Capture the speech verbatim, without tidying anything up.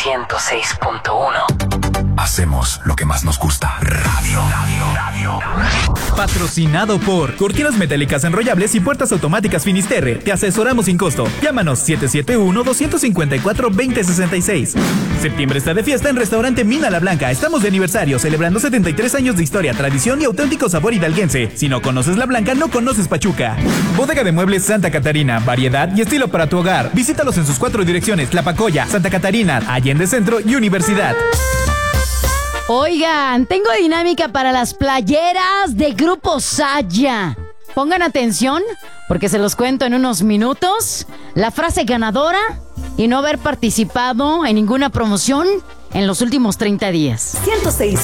ciento seis punto uno. Hacemos lo que más nos gusta. Radio, radio, radio. Patrocinado por Cortinas Metálicas Enrollables y Puertas Automáticas Finisterre. Te asesoramos sin costo. Llámanos siete siete uno, dos cinco cuatro, dos cero seis seis. Septiembre está de fiesta en Restaurante Mina La Blanca. Estamos de aniversario, celebrando setenta y tres años de historia, tradición y auténtico sabor hidalguense. Si no conoces La Blanca, no conoces Pachuca. Bodega de Muebles Santa Catarina. Variedad y estilo para tu hogar. Visítalos en sus cuatro direcciones: Tlapacoya, Santa Catarina, Allende Centro y Universidad. Oigan, tengo dinámica para las playeras de Grupo Saya. Pongan atención, porque se los cuento en unos minutos. La frase ganadora y no haber participado en ninguna promoción en los últimos treinta días. ciento seis